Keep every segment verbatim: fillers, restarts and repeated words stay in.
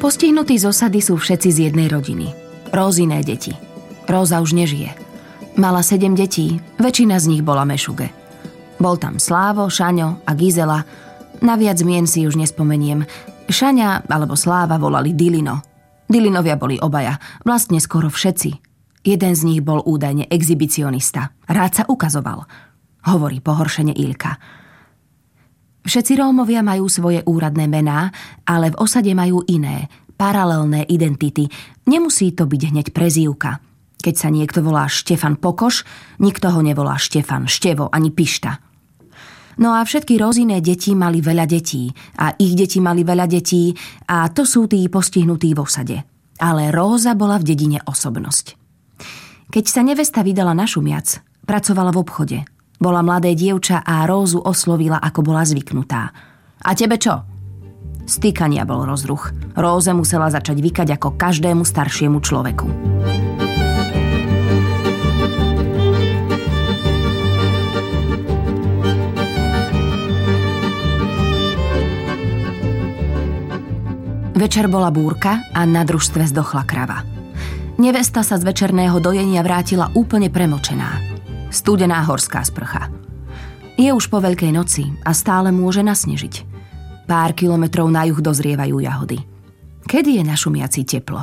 Postihnutí z osady sú všetci z jednej rodiny. Róziné deti. Róza už nežije. Mala sedem detí, väčšina z nich bola mešuge. Bol tam Slávo, Šaňo a Gizela. Naviac mien si už nespomeniem. Šaňa alebo Sláva volali Dilino. Dilinovia boli obaja, vlastne skoro všetci. Jeden z nich bol údajne exhibicionista. Rád sa ukazoval. Hovorí pohoršene Ilka. Všetci Rómovia majú svoje úradné mená, ale v osade majú iné, paralelné identity. Nemusí to byť hneď prezývka. Keď sa niekto volá Štefan Pokoš, nikto ho nevolá Štefan, Števo ani Pišta. No a všetky Róziné deti mali veľa detí a ich deti mali veľa detí a to sú tí postihnutí v osade. Ale Róza bola v dedine osobnosť. Keď sa nevesta vydala na Šumiac, pracovala v obchode. Bola mladé dievča a Rózu oslovila, ako bola zvyknutá. A tebe čo? Stýkania bol rozruch. Róze musela začať vykať ako každému staršiemu človeku. Večer bola búrka a na družstve zdochla krava. Nevesta sa z večerného dojenia vrátila úplne premočená. Studená horská sprcha. Je už po Veľkej noci a stále môže nasnežiť. Pár kilometrov na juh dozrievajú jahody. Kedy je na Šumiaci teplo?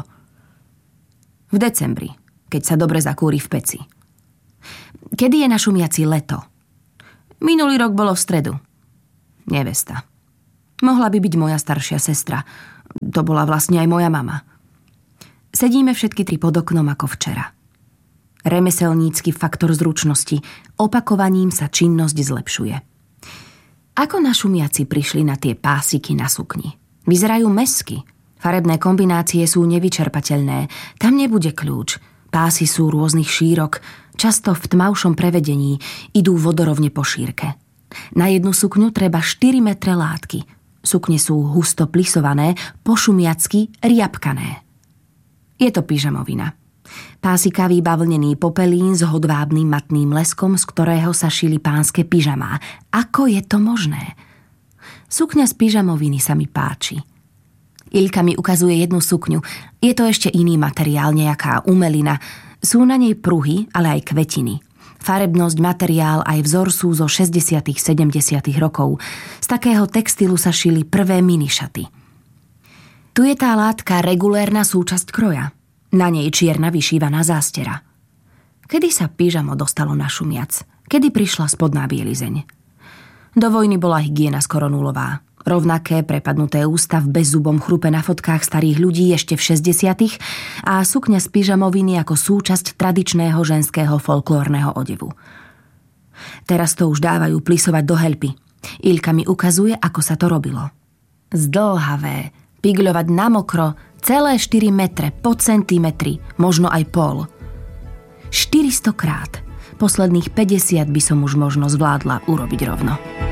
V decembri, keď sa dobre zakúri v peci. Kedy je na Šumiaci leto? Minulý rok bolo v stredu. Nevesta. Mohla by byť moja staršia sestra. To bola vlastne aj moja mama. Sedíme všetky tri pod oknom ako včera. Remeselnícky faktor zručnosti. Opakovaním sa činnosť zlepšuje. Ako na Šumiaci prišli na tie pásiky na sukni? Vyzerajú mesky. Farebné kombinácie sú nevyčerpateľné. Tam nebude kľúč. Pásy sú rôznych šírok. Často v tmavšom prevedení idú vodorovne po šírke. Na jednu sukňu treba štyri metre látky. Sukne sú husto plisované, po šumiacky riapkané. Je to pyžamovina. Pásikavý bavlnený popelín s hodvábnym matným leskom, z ktorého sa šili pánske pyžamá. Ako je to možné? Sukňa z pyžamoviny sa mi páči. Ilka mi ukazuje jednu sukňu. Je to ešte iný materiál, nejaká umelina. Sú na nej pruhy, ale aj kvetiny. Farebnosť, materiál aj vzor sú zo šesťdesiatych sedemdesiatych rokov. Z takého textilu sa šili prvé minišaty. Tu je tá látka regulérna súčasť kroja. Na nej čierna vyšívaná zástera. Kedy sa pyžamo dostalo na Šumiac? Kedy prišla spodná bielizeň? Do vojny bola hygiena skoro nulová. Rovnaké prepadnuté ústa v bezzubom chrupe na fotkách starých ľudí ešte v šesťdesiatych a sukňa z pyžamoviny ako súčasť tradičného ženského folklórneho odevu. Teraz to už dávajú plisovať do helpy. Ilka mi ukazuje, ako sa to robilo. Zdĺhavé, pigľovať na mokro, celé štyri metre po centimetri, možno aj pol. štyristo krát. Posledných päťdesiat by som už možno zvládla urobiť rovno.